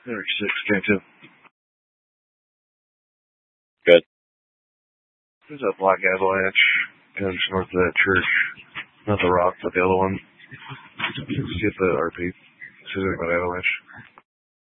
Eric 6, K2. Good. There's a black avalanche just north of that church. Not the rock, but the other one. Just get the RP. This is about avalanche.